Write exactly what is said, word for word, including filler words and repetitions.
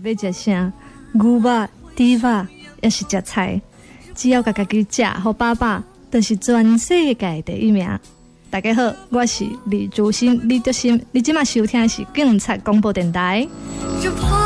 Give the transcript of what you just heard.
要食啥，牛肉、猪肉，也是食菜，只要家家己食好饱饱，就是全世界第一名。大家好，我是李竹心、李德心，你今麦收听的是警察广播电台。